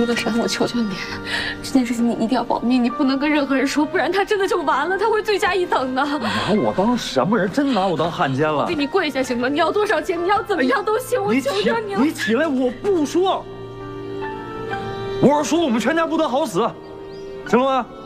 德山，我求求你，这件事情你一定要保密，你不能跟任何人说，不然他真的就完了，他会罪加一等的。 拿我当什么人？真拿我当汉奸了？ 给你跪下行吗？你要多少钱？你要怎么样都行，我求求你了。 你起来，我不说。我是说我们全家不得好死，行了吗？